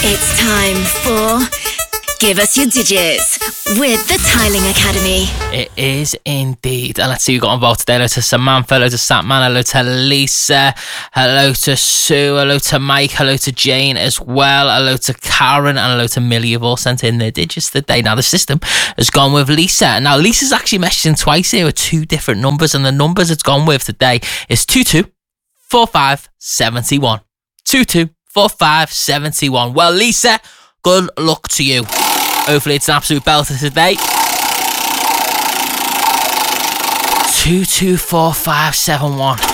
It's time for Give Us Your Digits with the Tiling Academy. It is indeed. And let's see who got involved today. Hello to Samantha, hello to Satman, hello to Lisa, hello to Sue, hello to Mike, hello to Jane as well, hello to Karen, and hello to Millie. You've all sent in their digits today. Now the system has gone with Lisa. Now Lisa's actually messaging twice here with two different numbers, and the numbers it's gone with today is 224571. 224571. Well, Lisa, good luck to you. Hopefully it's an absolute belter today. 224571.